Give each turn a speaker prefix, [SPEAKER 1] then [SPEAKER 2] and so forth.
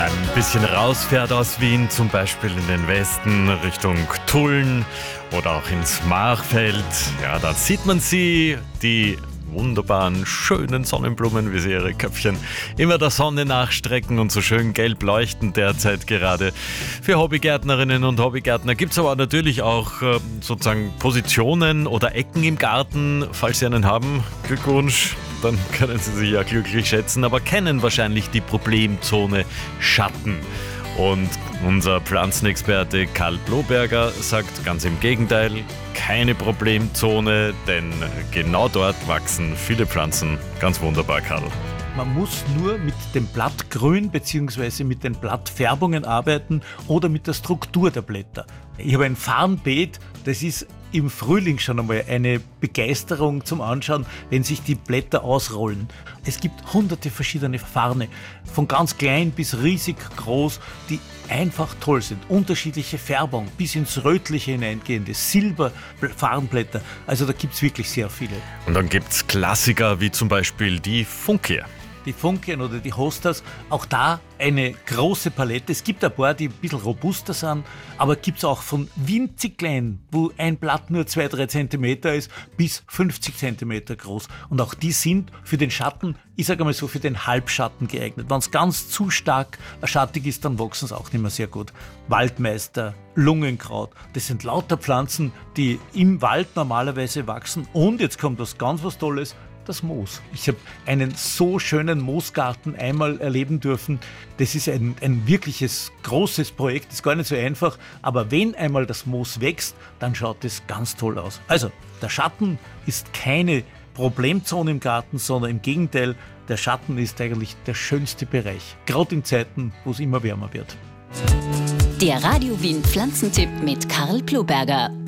[SPEAKER 1] ein bisschen rausfährt aus Wien, zum Beispiel in den Westen Richtung Tulln oder auch ins Machfeld, ja, da sieht man sie, die wunderbaren, schönen Sonnenblumen, wie sie ihre Köpfchen immer der Sonne nachstrecken und so schön gelb leuchten derzeit gerade. Für Hobbygärtnerinnen und Hobbygärtner gibt es aber natürlich auch sozusagen Positionen oder Ecken im Garten, falls Sie einen haben. Glückwunsch, dann können Sie sich ja glücklich schätzen, aber kennen wahrscheinlich die Problemzone Schatten. Und unser Pflanzenexperte Karl Ploberger sagt ganz im Gegenteil, keine Problemzone, denn genau dort wachsen viele Pflanzen ganz wunderbar, Karl.
[SPEAKER 2] Man muss nur mit dem Blattgrün bzw. mit den Blattfärbungen arbeiten oder mit der Struktur der Blätter. Ich habe ein Farnbeet, das ist im Frühling schon einmal eine Begeisterung zum Anschauen, wenn sich die Blätter ausrollen. Es gibt hunderte verschiedene Farne, von ganz klein bis riesig groß, die einfach toll sind. Unterschiedliche Färbung, bis ins Rötliche hineingehende, Silberfarnblätter. Also da gibt es wirklich sehr viele.
[SPEAKER 1] Und dann gibt es Klassiker wie zum Beispiel die Funkia.
[SPEAKER 2] Die Funkien oder die Hostas, auch da eine große Palette. Es gibt ein paar, die ein bisschen robuster sind, aber gibt es auch von winzig klein, wo ein Blatt nur 2-3 cm ist, bis 50 cm groß. Und auch die sind für den Schatten, ich sage mal so, für den Halbschatten geeignet. Wenn es ganz zu stark schattig ist, dann wachsen es auch nicht mehr sehr gut. Waldmeister, Lungenkraut, das sind lauter Pflanzen, die im Wald normalerweise wachsen. Und jetzt kommt was Tolles, das Moos. Ich habe einen so schönen Moosgarten einmal erleben dürfen. Das ist ein wirkliches großes Projekt, ist gar nicht so einfach, aber wenn einmal das Moos wächst, dann schaut es ganz toll aus. Also, der Schatten ist keine Problemzone im Garten, sondern im Gegenteil, der Schatten ist eigentlich der schönste Bereich, gerade in Zeiten, wo es immer wärmer wird.
[SPEAKER 3] Der Radio Wien Pflanzentipp mit Karl Ploberger.